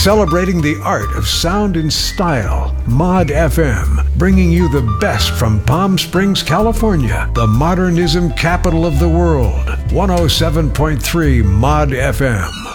celebrating the art of sound and style. Mod FM, bringing you the best from Palm Springs, California, the modernism capital of the world. 107.3 Mod FM.